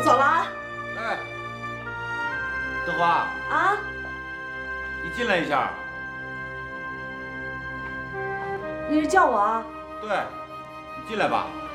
我走了啊。 哎，德华啊， 你进来一下。 你是叫我啊？ 对，你进来吧。